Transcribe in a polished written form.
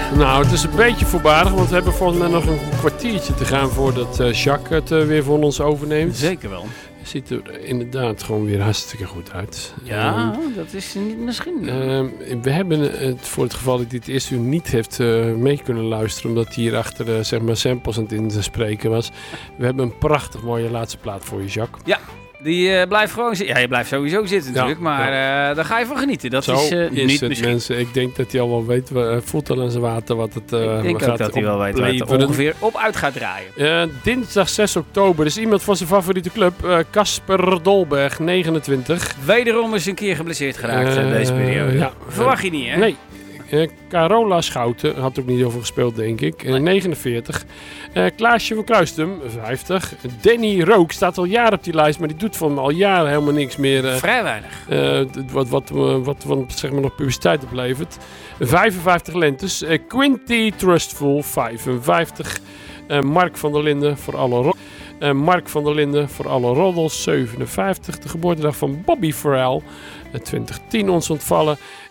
Nou, het is een beetje voorbarig, want we hebben volgens mij nog een kwartiertje te gaan voordat Jacques het weer van ons overneemt. Zeker wel. Het ziet er inderdaad gewoon weer hartstikke goed uit. Ja, dat is niet misschien. We hebben het voor het geval dat hij het eerste uur niet heeft mee kunnen luisteren, omdat hij hier achter zeg maar samples aan het inspreken was. We hebben een prachtig mooie laatste plaat voor je, Jacques. Ja. Die blijft gewoon zitten. Ja, je blijft sowieso zitten natuurlijk, maar daar ga je van genieten. Dat Zo is niet het, misschien. mensen. Ik denk dat hij al wel weet, voelt al aan zijn water wat het Ik denk ook dat hij wel weet waar het ongeveer op uit gaat draaien. Dinsdag 6 oktober is iemand van zijn favoriete club, Casper Dolberg, 29. Wederom eens een keer geblesseerd geraakt in deze periode. Ja. Verwacht je niet, hè? Nee. Carola Schouten had ook niet over gespeeld, denk ik. 49. Klaasje van Kruistum, 50. Danny Rook staat al jaren op die lijst, maar die doet van al jaren helemaal niks meer. Vrij weinig. Wat zeg maar nog publiciteit oplevert. 55 lentes. Quinty Trustful, 55. Mark van der Linden voor alle roddels, 57. De geboortedag van Bobby Farrell, 2010 ons ontvallen.